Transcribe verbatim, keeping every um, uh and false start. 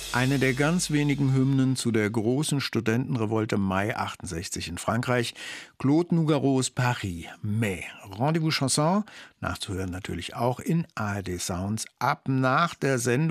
Eine der ganz wenigen Hymnen zu der großen Studentenrevolte Mai achtundsechzig in Frankreich. Claude Nougarods Paris, Mai. Rendezvous Chanson, nachzuhören natürlich auch in A R D Sounds ab nach der Sendung.